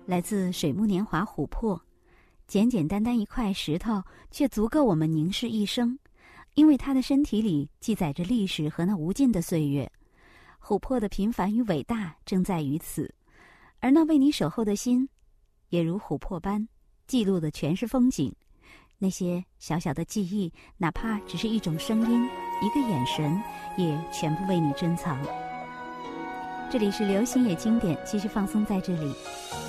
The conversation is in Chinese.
来自水木年华琥珀，简简单单一块石头，却足够我们凝视一生，因为它的身体里记载着历史和那无尽的岁月。琥珀的平凡与伟大正在于此，而那为你守候的心，也如琥珀般记录的全是风景。那些小小的记忆，哪怕只是一种声音，一个眼神，也全部为你珍藏。这里是流行也经典，继续放松在这里。